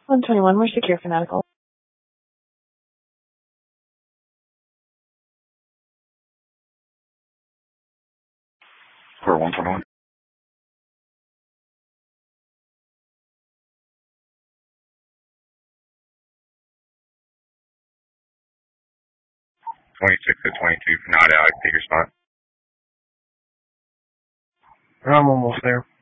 121, we're secure fanatical. For 121. 26 to 22 for not out. Take your spot. I'm almost there.